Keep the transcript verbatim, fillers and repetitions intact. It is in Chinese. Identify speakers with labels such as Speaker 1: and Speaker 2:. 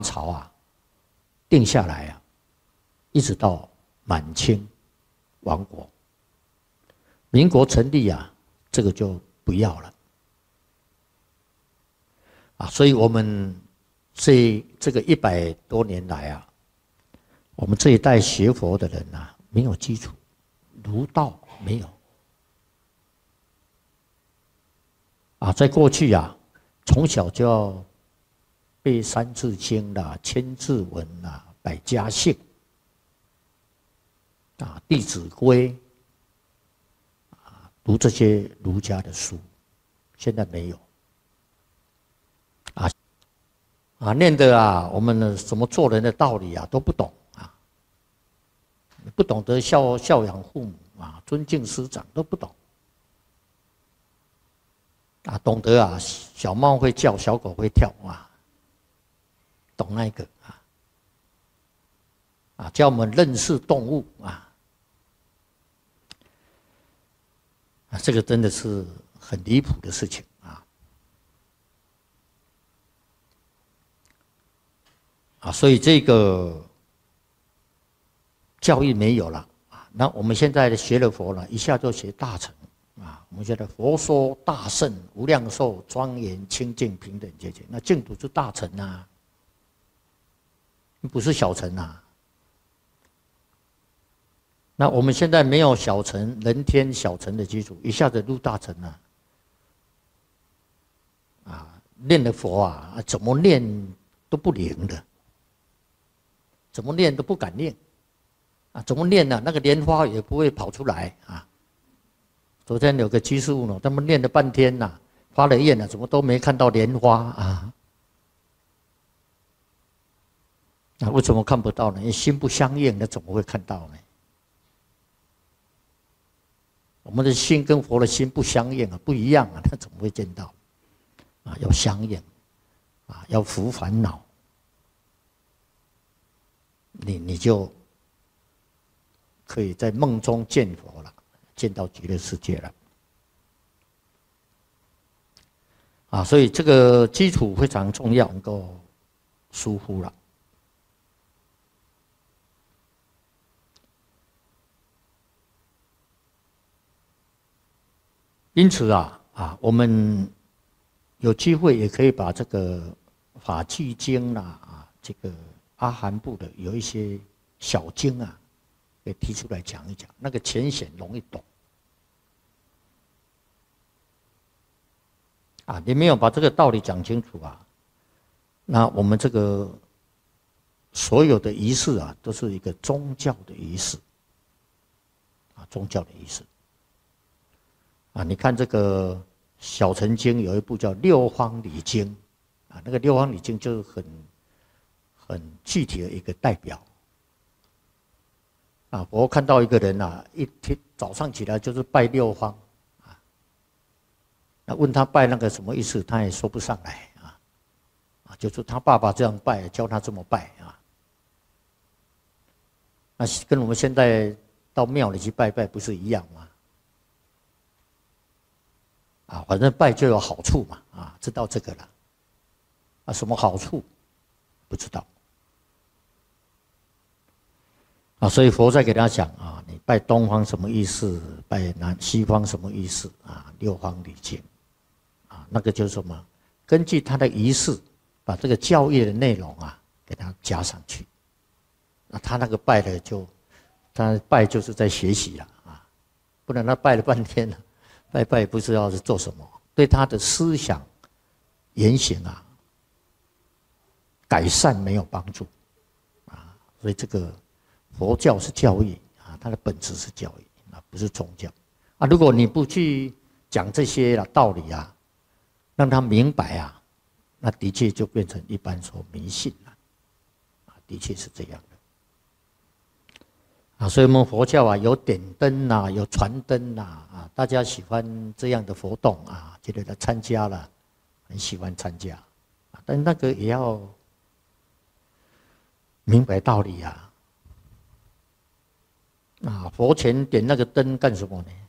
Speaker 1: 朝啊定下来啊，一直到满清亡国，民国成立啊，这个就不要了啊。所以我们这这个一百多年来啊，我们这一代学佛的人啊，没有基础，儒道没有啊。在过去啊，从小就要背《三字经》啦、千字文啦、百家姓啊、《弟子规》啊，读这些儒家的书，现在没有啊啊，念的啊，我们的什么做人的道理啊都不懂啊，不懂得孝孝养父母啊，尊敬师长都不懂啊，懂得啊，小猫会叫，小狗会跳啊。懂那个啊，啊，教我们认识动物啊，啊，这个真的是很离谱的事情啊，啊，所以这个教育没有了啊。那我们现在学了佛了，一下就学大乘啊。我们觉得佛说大圣无量寿庄严清净平等节节，那净土是大乘啊。不是小乘啊，那我们现在没有小乘人天小乘的基础，一下子入大乘了，啊，念的佛啊，怎么念都不灵的，怎么念都不敢念，啊，怎么念呢、啊？那个莲花也不会跑出来啊。昨天有个居士问我，他们念了半天呐、啊，发了愿了，怎么都没看到莲花啊？那为什么看不到呢？因为心不相应，那怎么会看到呢？我们的心跟佛的心不相应啊，不一样啊，那怎么会见到？啊，要相应，啊，要伏烦恼，你你就可以在梦中见佛了，见到极乐世界了。啊，所以这个基础非常重要，能够疏忽了。因此啊啊，我们有机会也可以把这个法句经啦啊，这个阿含部的有一些小经啊，给提出来讲一讲，那个浅显容易懂。啊，你没有把这个道理讲清楚啊，那我们这个所有的仪式啊，都是一个宗教的仪式啊，宗教的仪式。啊，你看这个小乘经有一部叫《六方礼经》，啊，那个《六方礼经》就是很很具体的一个代表。啊，我看到一个人啊，一天早上起来就是拜六方，啊，那问他拜那个什么意思，他也说不上来啊，啊，就是他爸爸这样拜，教他这么拜啊。那跟我们现在到庙里去拜拜不是一样吗？啊，反正拜就有好处嘛，啊，知道这个了。啊，什么好处？不知道。啊，所以佛在给他讲啊，你拜东方什么意思？拜南西方什么意思？啊，六方礼经，啊，那个就是什么？根据他的仪式，把这个教义的内容啊，给他加上去。那他那个拜的就，他拜就是在学习了啊，不然他拜了半天了。拜拜不知道是做什么，对他的思想言行啊改善没有帮助啊，所以这个佛教是教育啊，它的本质是教育啊，不是宗教啊。如果你不去讲这些道理啊，让他明白啊，那的确就变成一般说迷信了啊，的确是这样的。啊，所以我们佛教啊，有点灯呐、啊，有传灯呐、啊，啊，大家喜欢这样的活动啊，觉得来参加了，很喜欢参加，啊，但那个也要明白道理啊。啊，佛前点那个灯干什么呢？